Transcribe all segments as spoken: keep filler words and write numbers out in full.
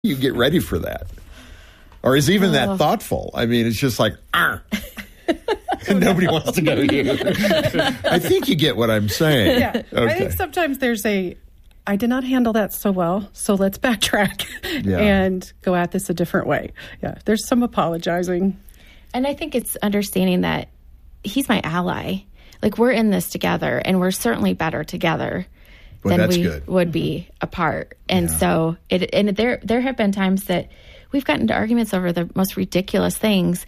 you get ready for that? Or is even oh. that thoughtful? I mean, it's just like, ah. And nobody wants to go here. I think you get what I'm saying. Yeah. Okay. I think sometimes there's a, I did not handle that so well, so let's backtrack yeah. and go at this a different way. Yeah, there's some apologizing. And I think it's understanding that he's my ally. Like, we're in this together, and we're certainly better together well, than we good. would be apart. And yeah. so, it, and there there have been times that we've gotten into arguments over the most ridiculous things.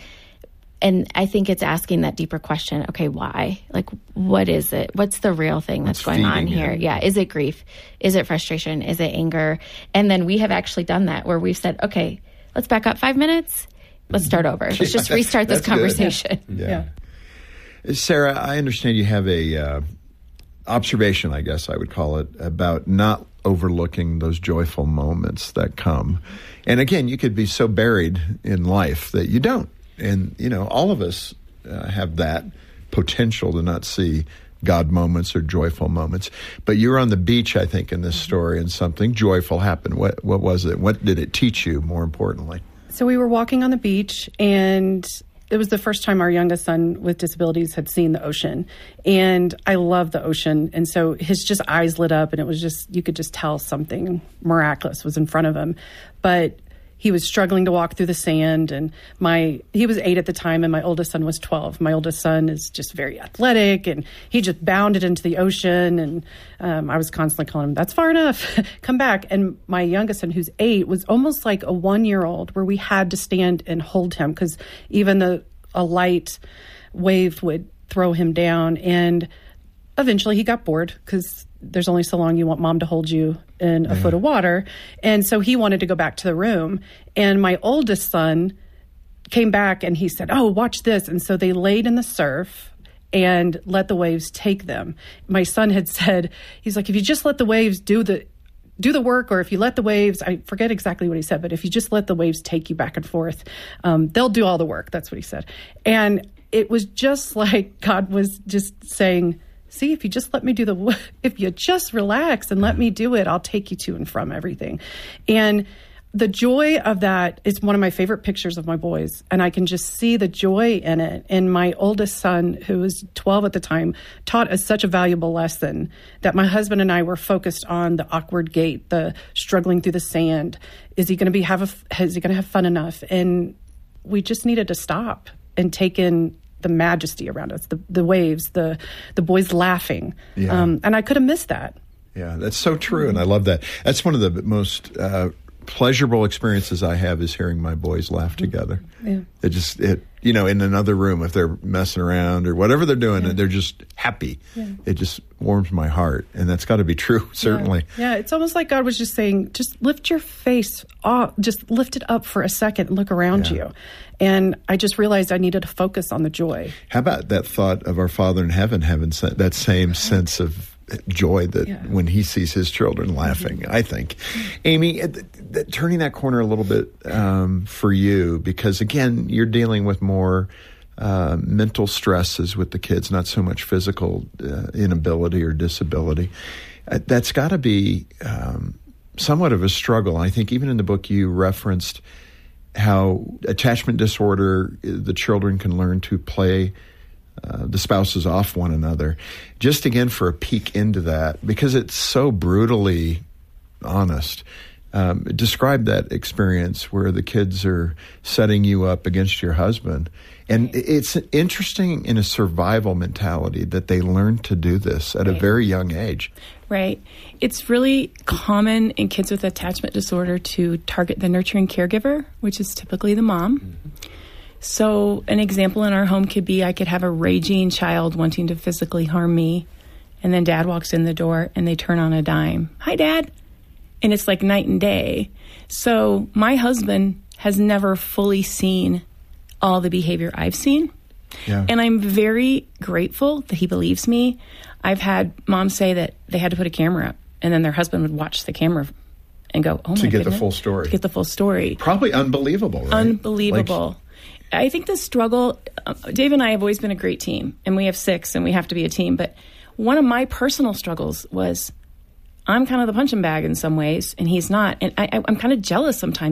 And I think it's asking that deeper question. Okay, why? Like, what is it? What's the real thing that's What's going on here? Him? Yeah. Is it grief? Is it frustration? Is it anger? And then we have actually done that where we've said, okay, let's back up five minutes. Let's start over. Let's yeah, just restart this conversation. Yeah. Yeah. yeah. Sarah, I understand you have a uh, observation, I guess I would call it, about not overlooking those joyful moments that come. And again, you could be so buried in life that you don't. And, you know, all of us uh, have that potential to not see God moments or joyful moments. But you were on the beach, I think, in this story, and something joyful happened. What what was it? What did it teach you, more importantly? So we were walking on the beach, and it was the first time our youngest son with disabilities had seen the ocean. And I love the ocean. And so his just eyes lit up, and it was just, you could just tell something miraculous was in front of him. But he was struggling to walk through the sand, and my he was eight at the time, and my oldest son was twelve. My oldest son is just very athletic, and he just bounded into the ocean, and um, I was constantly calling him, that's far enough, come back. And my youngest son, who's eight, was almost like a one-year-old where we had to stand and hold him because even the, a light wave would throw him down. And eventually he got bored because there's only so long you want mom to hold you in a yeah. foot of water. And so he wanted to go back to the room. And my oldest son came back and he said, oh, watch this. And so they laid in the surf and let the waves take them. My son had said, he's like, if you just let the waves do the do the work, or if you let the waves, I forget exactly what he said, but if you just let the waves take you back and forth, um, they'll do all the work. That's what he said. And it was just like God was just saying, see, if you just let me do the, if you just relax and let me do it, I'll take you to and from everything. And the joy of that is one of my favorite pictures of my boys. And I can just see the joy in it. And my oldest son, who was twelve at the time, taught us such a valuable lesson that my husband and I were focused on the awkward gait, the struggling through the sand. Is he going to be, have a, is he going to have fun enough? And we just needed to stop and take in the majesty around us, the the waves, the the boys laughing. Yeah. Um, and I could have missed that. Yeah, that's so true. And I love that. That's one of the most uh, pleasurable experiences I have is hearing my boys laugh together. Yeah. It just, it, you know, in another room, if they're messing around or whatever they're doing, yeah. they're just happy. Yeah. It just warms my heart. And that's got to be true, certainly. Yeah. yeah, it's almost like God was just saying, just lift your face off, just lift it up for a second and look around yeah. you. And I just realized I needed to focus on the joy. How about that thought of our Father in heaven having that same sense of joy that yeah. when he sees his children laughing, mm-hmm. I think. Amy, th- th- turning that corner a little bit um, for you, because again, you're dealing with more uh, mental stresses with the kids, not so much physical uh, inability or disability. Uh, that's got to be um, somewhat of a struggle. I think even in the book you referenced how attachment disorder, the children can learn to play uh, the spouses off one another. Just again for a peek into that, because it's so brutally honest. Um, describe that experience where the kids are setting you up against your husband. And it's interesting in a survival mentality that they learn to do this at right. a very young age. Right. It's really common in kids with attachment disorder to target the nurturing caregiver, which is typically the mom. Mm-hmm. So an example in our home could be I could have a raging child wanting to physically harm me, and then dad walks in the door and they turn on a dime. Hi, Dad. And it's like night and day. So my husband has never fully seen all the behavior I've seen. Yeah. And I'm very grateful that he believes me. I've had moms say that they had to put a camera up, and then their husband would watch the camera and go, oh my goodness. To get goodness. the full story. To get the full story. Probably unbelievable, right? Unbelievable. Like, I think the struggle, uh, Dave and I have always been a great team, and we have six, and we have to be a team. But one of my personal struggles was I'm kind of the punching bag in some ways, and he's not. And I, I'm kind of jealous sometimes